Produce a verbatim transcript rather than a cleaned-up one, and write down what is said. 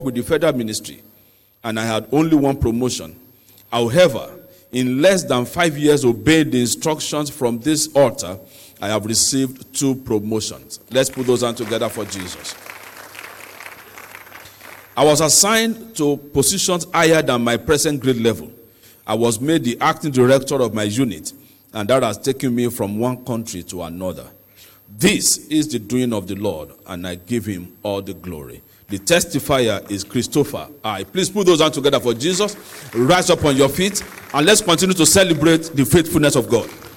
with the federal ministry, and I had only one promotion. However, in less than five years obeying the instructions from this altar, I have received two promotions. Let's put those hands together for Jesus. I was assigned to positions higher than my present grade level. I was made the acting director of my unit, and that has taken me from one country to another. This is the doing of the Lord, and I give him all the glory. The testifier is Christopher I. Please put those hands together for Jesus. Rise up on your feet, and let's continue to celebrate the faithfulness of God.